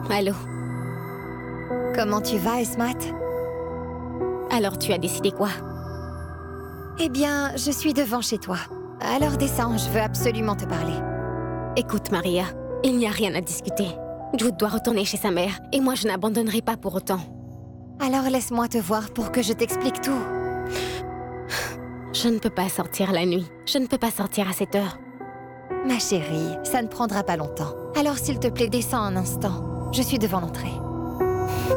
Allô? Comment tu vas, Esmat? Alors tu as décidé quoi? Eh bien, je suis devant chez toi. Alors descends, je veux absolument te parler. Écoute, Maria, il n'y a rien à discuter. Jude doit retourner chez sa mère, et moi je n'abandonnerai pas pour autant. Alors laisse-moi te voir pour que je t'explique tout. Je ne peux pas sortir la nuit. Je ne peux pas sortir à cette heure. Ma chérie, ça ne prendra pas longtemps. Alors s'il te plaît, descends un instant. Je suis devant l'entrée.